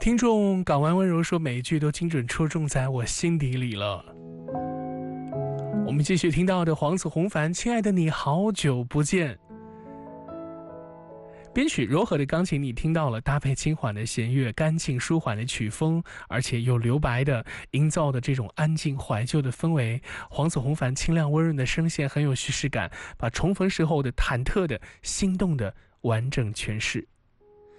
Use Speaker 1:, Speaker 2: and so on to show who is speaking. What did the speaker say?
Speaker 1: 听众港湾温柔说，每一句都精准戳中在我心底里了。我们继续听到的黄子弘凡，亲爱的你好久不见。编曲柔和的钢琴你听到了，搭配轻缓的弦乐，干净舒缓的曲风，而且有留白的，营造的这种安静怀旧的氛围。黄子弘凡清亮温润的声线很有叙事感，把重逢时候的忐忑的心动的完整诠释。